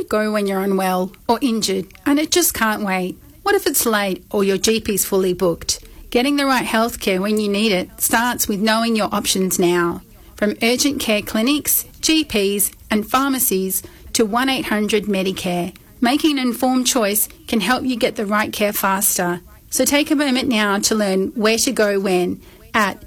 go when you're unwell or injured and it just can't wait? What if it's late or your GP's fully booked? Getting the right healthcare when you need it starts with knowing your options now. From urgent care clinics, GPs and pharmacies to 1-800-Medicare, making an informed choice can help you get the right care faster. So take a moment now to learn where to go when at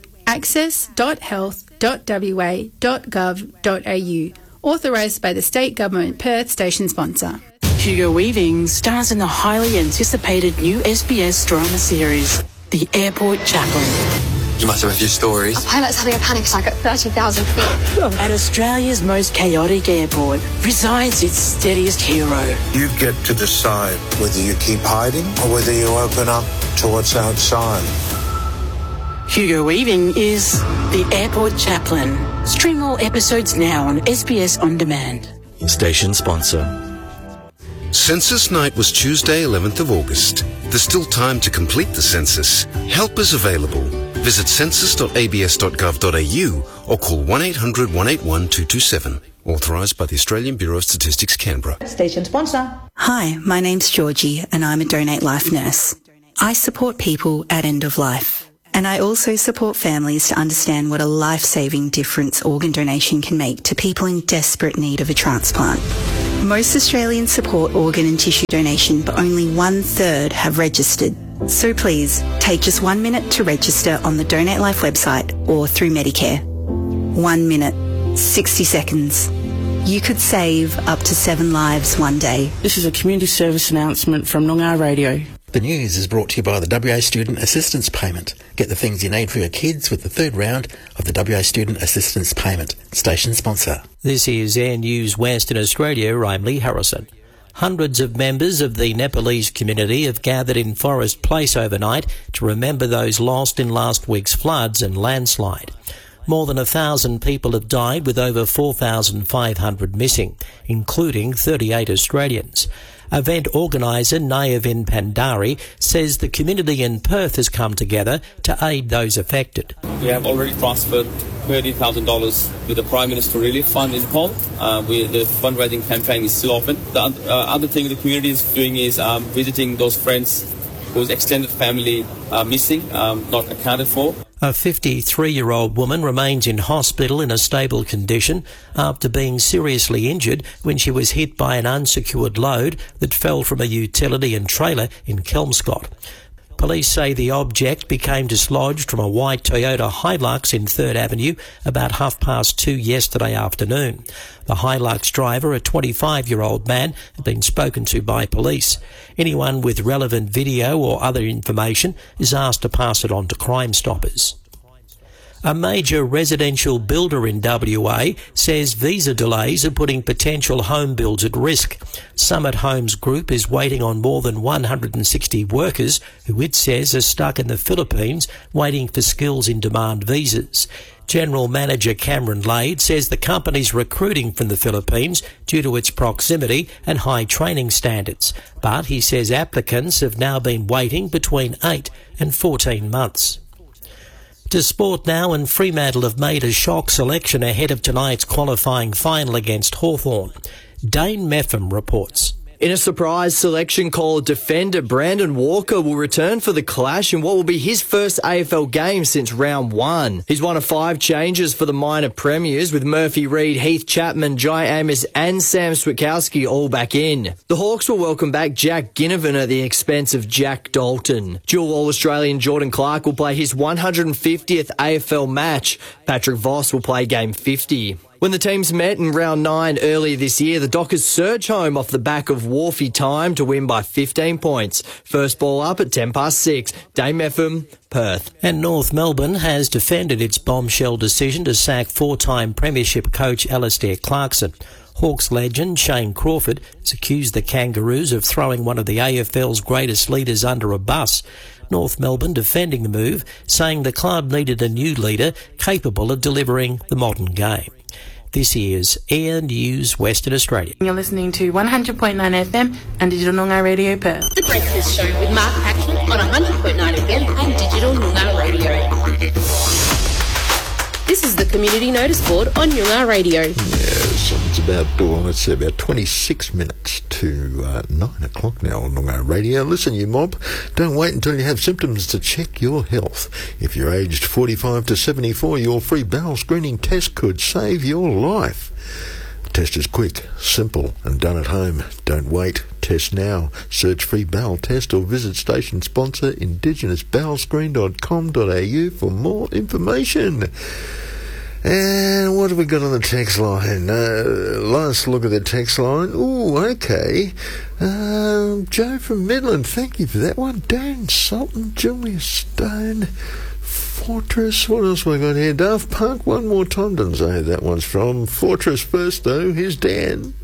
access.health.wa.gov.au. Authorised by the State Government, Perth station sponsor. Hugo Weaving stars in the highly anticipated new SBS drama series, The Airport Chaplain. You must have a few stories. A pilot's having a panic attack at 30,000 feet. At Australia's most chaotic airport resides its steadiest hero. You get to decide whether you keep hiding or whether you open up to what's outside. Hugo Weaving is The Airport Chaplain. Stream all episodes now on SBS On Demand. Station sponsor. Census night was Tuesday, 11th of August. There's still time to complete the census. Help is available. Visit census.abs.gov.au or call 1-800-181-227. Authorised by the Australian Bureau of Statistics, Canberra. Station sponsor. Hi, my name's Georgie and I'm a Donate Life nurse. I support people at end of life. And I also support families to understand what a life-saving difference organ donation can make to people in desperate need of a transplant. Most Australians support organ and tissue donation, but only 1/3 have registered. So please, take just 1 minute to register on the Donate Life website or through Medicare. 1 minute, 60 seconds. You could save up to 7 lives one day. This is a community service announcement from Noongar Radio. The news is brought to you by the WA Student Assistance Payment. Get the things you need for your kids with the third round of the WA Student Assistance Payment. Station sponsor. This is Air News Western Australia. I'm Lee Harrison. Hundreds of members of the Nepalese community have gathered in Forest Place overnight to remember those lost in last week's floods and landslide. More than 1,000 people have died, with over 4,500 missing, including 38 Australians. Event organiser Nayavin Pandari says the community in Perth has come together to aid those affected. We have already transferred $30,000 with the Prime Minister Relief Fund in Perth. The fundraising campaign is still open. The other thing the community is doing is visiting those friends whose extended family are missing, not accounted for. A 53-year-old woman remains in hospital in a stable condition after being seriously injured when she was hit by an unsecured load that fell from a utility and trailer in Kelmscott. Police say the object became dislodged from a white Toyota Hilux in 3rd Avenue about 2:30 yesterday afternoon. The Hilux driver, a 25-year-old man, had been spoken to by police. Anyone with relevant video or other information is asked to pass it on to Crime Stoppers. A major residential builder in WA says visa delays are putting potential home builds at risk. Summit Homes Group is waiting on more than 160 workers who it says are stuck in the Philippines waiting for skills-in-demand visas. General Manager Cameron Lade says the company's recruiting from the Philippines due to its proximity and high training standards. But he says applicants have now been waiting between 8 and 14 months. To sport now, and Fremantle have made a shock selection ahead of tonight's qualifying final against Hawthorn. Dane Meffam reports. In a surprise selection call, defender Brandon Walker will return for the clash in what will be his first AFL game since round 1. He's one of 5 changes for the minor premiers, with Murphy Reid, Heath Chapman, Jai Amos and Sam Switkowski all back in. The Hawks will welcome back Jack Ginnivan at the expense of Jack Dalton. Dual All-Australian Jordan Clark will play his 150th AFL match. Patrick Voss will play game 50. When the teams met in round 9 earlier this year, the Dockers surge home off the back of Wharfie time to win by 15 points. First ball up at 6:10. Dame Meffam, Perth. And North Melbourne has defended its bombshell decision to sack 4-time premiership coach Alastair Clarkson. Hawks legend Shane Crawford has accused the Kangaroos of throwing one of the AFL's greatest leaders under a bus. North Melbourne defending the move, saying the club needed a new leader capable of delivering the modern game. This is Air News Western Australia. You're listening to 100.9 FM and Digital Noongar Radio Perth. The Breakfast Show with Mark Patrick on 100.9 FM and Digital Noongar Radio. This is the Community Notice Board on Noongar Radio. Yes, it's about 26 minutes to 9 o'clock now on Noongar Radio. Listen, you mob, don't wait until you have symptoms to check your health. If you're aged 45 to 74, your free bowel screening test could save your life. The test is quick, simple, and done at home. Don't wait. Test now. Search free bowel test or visit station sponsor indigenousbowelscreen.com.au for more information. And what have we got on the text line? Last look at the text line. Ooh, okay. Joe from Midland, thank you for that one. Dan Sultan, Julia Stone, Fortress. What else have we got here? Daft Punk, one more time. Doesn't say who that one's from. Fortress first, though. Here's Dan.